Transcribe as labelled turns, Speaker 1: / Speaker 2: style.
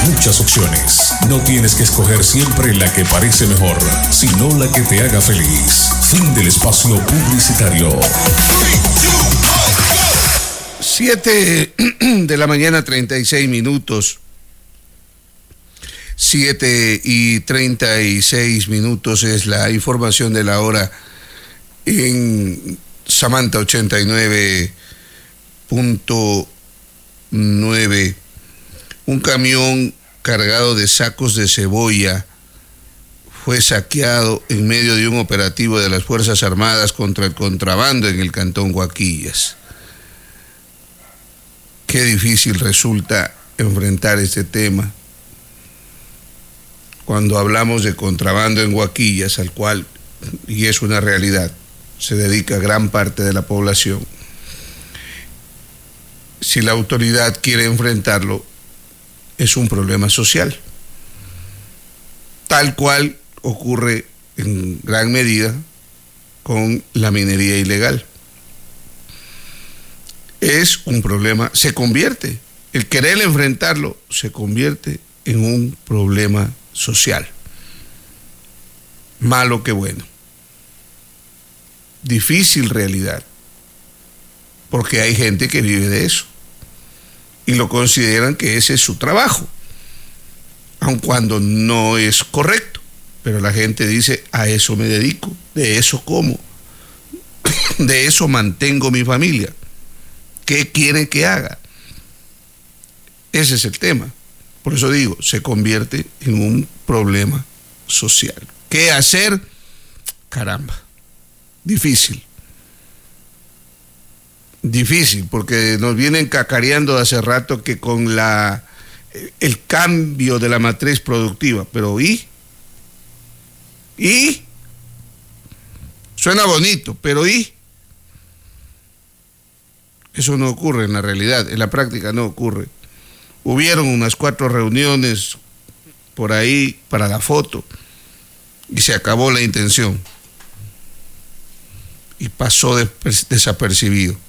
Speaker 1: muchas opciones. No tienes que escoger siempre la que parece mejor, sino la que te haga feliz. Fin del espacio publicitario.
Speaker 2: 7 de la mañana, 36 minutos. 7:36 es la información de la hora en Samantha 89.9. Un camión cargado de sacos de cebolla fue saqueado en medio de un operativo de las Fuerzas Armadas contra el contrabando en el cantón Huaquillas. Qué difícil resulta enfrentar este tema cuando hablamos de contrabando en Huaquillas, al cual, y es una realidad, se dedica gran parte de la población. Si la autoridad quiere enfrentarlo, es un problema social, tal cual ocurre en gran medida con la minería ilegal. Es un problema, el querer enfrentarlo se convierte en un problema social. Malo que bueno. Difícil realidad, porque hay gente que vive de eso y lo consideran que ese es su trabajo, aun cuando no es correcto, pero la gente dice: a eso me dedico, de eso como, de eso mantengo mi familia. ¿Qué quieren que haga? Ese es el tema. Por eso digo, se convierte en un problema social. ¿Qué hacer? Caramba, difícil, porque nos vienen cacareando hace rato que con el cambio de la matriz productiva, pero ¿y? Suena bonito, pero ¿y? Eso no ocurre en la realidad, en la práctica no ocurre. Hubieron unas 4 reuniones por ahí para la foto y se acabó la intención y pasó desapercibido.